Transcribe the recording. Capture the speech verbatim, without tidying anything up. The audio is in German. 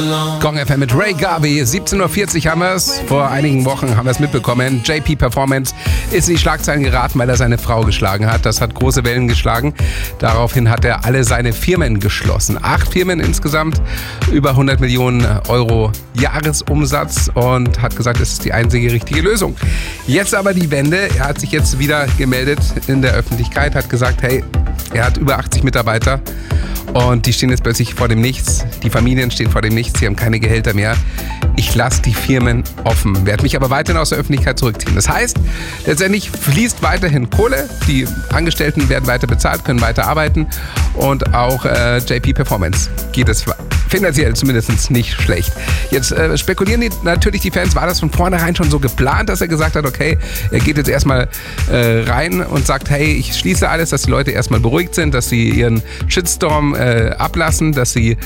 Gong F M mit Ray Garvey. siebzehn Uhr vierzig haben wir es. Vor einigen Wochen haben wir es mitbekommen. J P Performance ist in die Schlagzeilen geraten, weil er seine Frau geschlagen hat. Das hat große Wellen geschlagen. Daraufhin hat er alle seine Firmen geschlossen. Acht Firmen insgesamt, über hundert Millionen Euro Jahresumsatz und hat gesagt, es ist die einzige richtige Lösung. Jetzt aber die Wende. Er hat sich jetzt wieder gemeldet in der Öffentlichkeit, hat gesagt, hey, er hat über achtzig Mitarbeiter. Und die stehen jetzt plötzlich vor dem Nichts. Die Familien stehen vor dem Nichts. Sie haben keine Gehälter mehr. Ich lasse die Firmen offen, werde mich aber weiterhin aus der Öffentlichkeit zurückziehen. Das heißt, letztendlich fließt weiterhin Kohle. Die Angestellten werden weiter bezahlt, können weiter arbeiten. Und auch äh, J P Performance geht es finanziell zumindest nicht schlecht. Jetzt äh, spekulieren die, natürlich die Fans, war das von vornherein schon so geplant, dass er gesagt hat, okay, er geht jetzt erstmal äh, rein und sagt, hey, ich schließe alles, dass die Leute erstmal beruhigt sind, dass sie ihren Shitstorm äh, ablassen, dass sie